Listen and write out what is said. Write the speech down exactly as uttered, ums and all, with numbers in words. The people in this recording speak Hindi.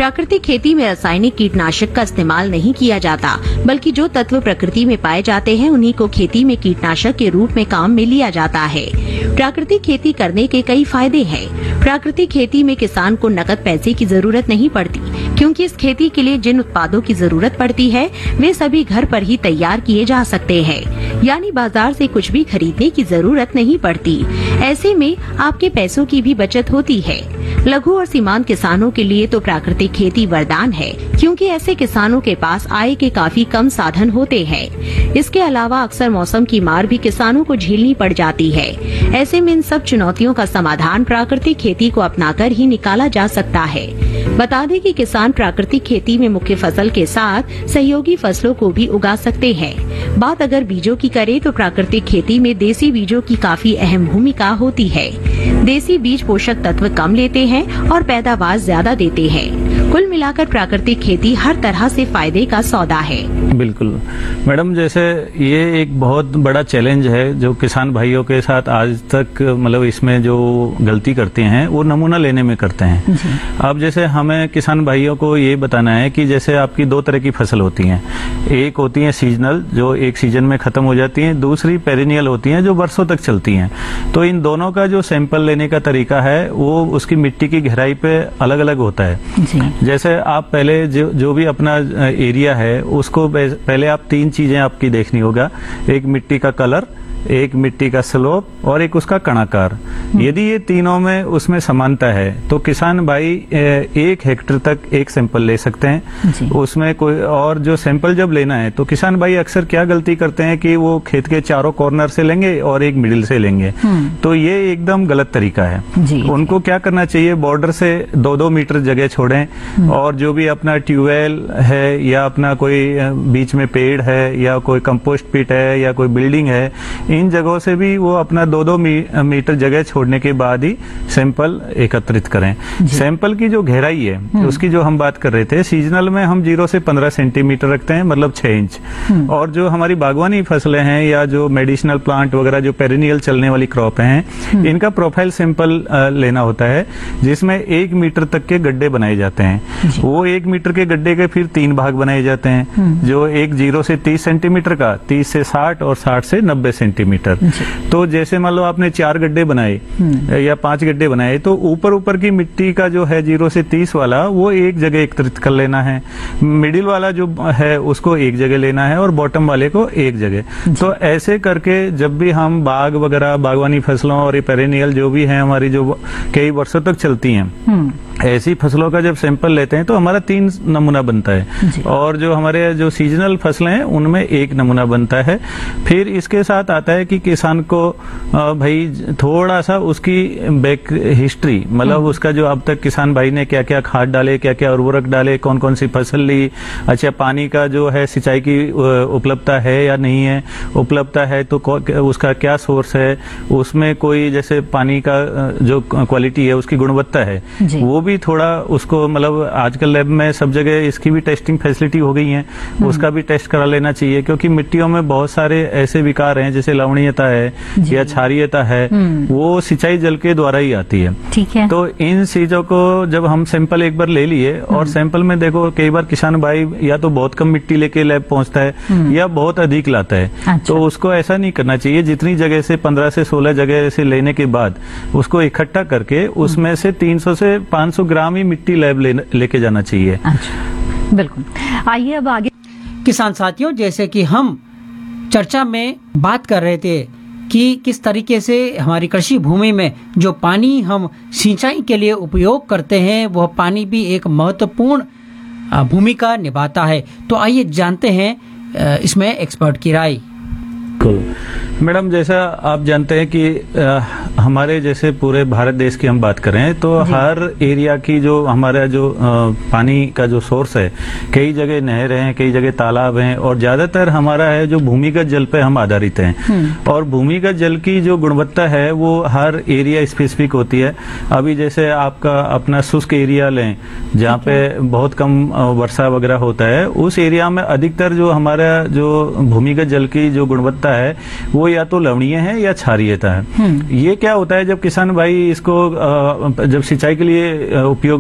प्राकृतिक खेती में रासायनिक कीटनाशक का इस्तेमाल नहीं किया जाता, बल्कि जो तत्व प्रकृति में पाए जाते हैं उन्हीं को खेती में कीटनाशक के रूप में काम में लिया जाता है। प्राकृतिक खेती करने के कई फायदे हैं। प्राकृतिक खेती में किसान को नकद पैसे की जरूरत नहीं पड़ती, क्योंकि इस खेती के लिए जिन उत्पादों की जरूरत पड़ती है वे सभी घर पर ही तैयार किए जा सकते हैं, यानी बाजार से कुछ भी खरीदने की जरूरत नहीं पड़ती। ऐसे में आपके पैसों की भी बचत होती है। लघु और सीमांत किसानों के लिए तो प्राकृतिक खेती वरदान है, क्योंकि ऐसे किसानों के पास आय के काफी कम साधन होते हैं। इसके अलावा अक्सर मौसम की मार भी किसानों को झेलनी पड़ जाती है। ऐसे में इन सब चुनौतियों का समाधान प्राकृतिक खेती को अपनाकर ही निकाला जा सकता है। बता दें कि किसान प्राकृतिक खेती में मुख्य फसल के साथ सहयोगी फसलों को भी उगा सकते हैं। बात अगर बीजों की करें तो प्राकृतिक खेती में देसी बीजों की काफी अहम भूमिका होती है। देसी बीज पोषक तत्व कम लेते हैं और पैदावार ज्यादा देते हैं। कुल मिलाकर प्राकृतिक खेती हर तरह से फायदे का सौदा है। बिल्कुल मैडम, जैसे ये एक बहुत बड़ा चैलेंज है जो किसान भाइयों के साथ आज तक मतलब इसमें जो गलती करते हैं वो नमूना लेने में करते हैं। अब जैसे हमें किसान भाइयों को ये बताना है कि जैसे आपकी दो तरह की फसल होती हैं। एक होती है सीजनल, जो एक सीजन में खत्म हो जाती है, दूसरी पेरिनियल होती हैं जो वर्षों तक चलती हैं। तो इन दोनों का जो सैंपल लेने का तरीका है वो उसकी मिट्टी की गहराई पे अलग अलग होता है। जी। जैसे आप पहले जो जो भी अपना एरिया है उसको पहले आप तीन चीजें आपकी देखनी होगा। एक मिट्टी का कलर, एक मिट्टी का स्लोप और एक उसका कणाकार। यदि ये तीनों में उसमें समानता है तो किसान भाई एक हेक्टेयर तक एक सैंपल ले सकते हैं। उसमें कोई और जो सैंपल जब लेना है तो किसान भाई अक्सर क्या गलती करते हैं कि वो खेत के चारों कॉर्नर से लेंगे और एक मिडिल से लेंगे। तो ये एकदम गलत तरीका है। जी, उनको क्या करना चाहिए, बॉर्डर से दो दो मीटर जगह छोड़ें और जो भी अपना ट्यूबवेल है या अपना कोई बीच में पेड़ है या कोई कंपोस्ट पिट है या कोई बिल्डिंग है, इन जगहों से भी वो अपना दो दो मी, मीटर जगह छोड़ने के बाद ही सैंपल एकत्रित करें। सैंपल की जो गहराई है उसकी जो हम बात कर रहे थे, सीजनल में हम जीरो से पंद्रह सेंटीमीटर रखते हैं, मतलब छह इंच। और जो हमारी बागवानी फसलें हैं या जो मेडिसिनल प्लांट वगैरह जो पेरिनियल चलने वाली क्रॉप हैं, इनका प्रोफाइल सैंपल लेना होता है जिसमें एक मीटर तक के गड्ढे बनाए जाते हैं। वो एक मीटर के गड्ढे के फिर तीन भाग बनाए जाते हैं, जो एक जीरो से तीस सेंटीमीटर का, तीस से साठ और साठ से नब्बे सेंटीमीटर। तो जैसे मान लो आपने चार गड्ढे बनाए या पांच गड्ढे बनाए तो ऊपर ऊपर की मिट्टी का जो है जीरो से तीस वाला वो एक जगह एकत्रित कर लेना है, मिडिल वाला जो है उसको एक जगह लेना है और बॉटम वाले को एक जगह। तो ऐसे करके जब भी हम बाग वगैरह बागवानी फसलों और पेरिनियल जो भी है हमारी जो कई वर्षों तक चलती हैं, ऐसी फसलों का जब सैंपल लेते हैं तो हमारा तीन नमूना बनता है और जो हमारे जो सीजनल फसलें हैं उनमें एक नमूना बनता है। फिर इसके साथ आता है कि किसान को भाई थोड़ा सा उसकी बैक हिस्ट्री, मतलब उसका जो अब तक किसान भाई ने क्या क्या खाद डाले, क्या क्या उर्वरक डाले, कौन कौन सी फसल ली, अच्छा पानी का जो है सिंचाई की उपलब्धता है या नहीं है, उपलब्धता है तो उसका क्या सोर्स है, उसमें कोई जैसे पानी का जो क्वालिटी है उसकी गुणवत्ता है वो भी थोड़ा उसको, मतलब आजकल लैब में सब जगह इसकी भी टेस्टिंग फैसिलिटी हो गई है, उसका भी टेस्ट करा लेना चाहिए। क्योंकि मिट्टियों में बहुत सारे ऐसे विकार हैं जैसे लवणीयता है या क्षारीयता है, वो सिंचाई जल के द्वारा ही आती है। ठीक है। तो इन चीजों को जब हम सैंपल एक बार ले लिए और सैंपल में देखो कई बार किसान भाई या तो बहुत कम मिट्टी लेके लैब पहुंचता है या बहुत अधिक लाता है। अच्छा। तो उसको ऐसा नहीं करना चाहिए। जितनी जगह से पंद्रह से सोलह जगह से लेने के बाद उसको इकट्ठा करके उसमें से तीन सौ से पाँच सौ ग्राम ही मिट्टी लैब लेके जाना चाहिए। अच्छा, बिल्कुल। आइए अब आगे। किसान साथियों, जैसे कि हम चर्चा में बात कर रहे थे कि किस तरीके से हमारी कृषि भूमि में जो पानी हम सिंचाई के लिए उपयोग करते हैं वह पानी भी एक महत्वपूर्ण भूमिका निभाता है। तो आइए जानते हैं इसमें एक्सपर्ट की राय। मैडम, जैसा आप जानते हैं कि आ, हमारे जैसे पूरे भारत देश की हम बात करें तो हर एरिया की जो हमारा जो आ, पानी का जो सोर्स है, कई जगह नहर हैं, कई जगह तालाब हैं और ज्यादातर हमारा है जो भूमिगत जल पे हम आधारित हैं। और भूमिगत जल की जो गुणवत्ता है वो हर एरिया स्पेसिफिक होती है। अभी जैसे आपका अपना शुष्क एरिया लें जहाँ पे बहुत कम वर्षा वगैरह होता है, उस एरिया में अधिकतर जो हमारा जो भूमिगत जल की जो गुणवत्ता है वो या तो लवणीय है या क्षारीयता है। ये क्या होता है, जब किसान भाई इसको जब सिंचाई के लिए उपयोग